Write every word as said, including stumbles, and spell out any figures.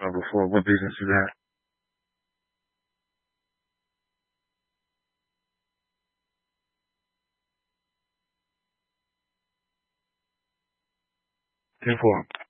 uh, before. What business is that? ten four.